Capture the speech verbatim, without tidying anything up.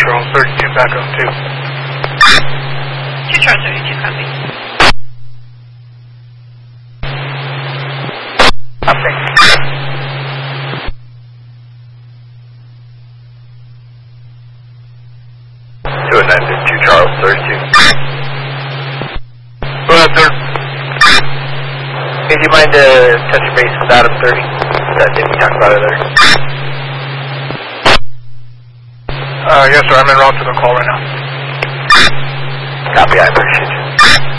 Charles thirty-two, back up two. two Charles thirty-two, copy. Nothing. two and nine, two Charles thirty-two. Go ahead, sir. Hey, do you mind uh, touching base with Adam thirty? That did we talk about it earlier? Uh, yes, sir. I'm en route to the call right now. Copy, I appreciate you.